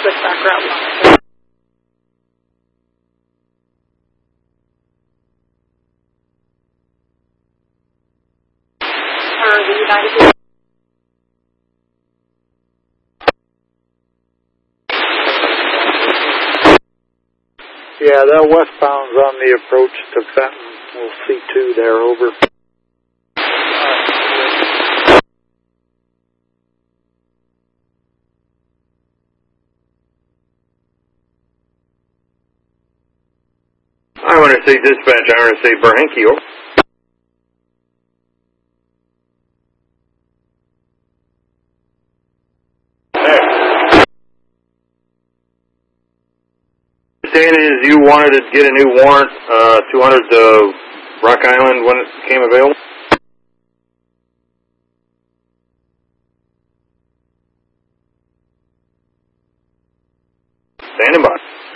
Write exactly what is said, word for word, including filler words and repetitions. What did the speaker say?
switchback route one. For the United Yeah, that westbound's on the approach to Fenton. We'll see two there, over. I want to see dispatch. I want to see Berhenke. Saying is you wanted to get a new warrant, uh, two hundred to Rock Island when it became available? Standing by.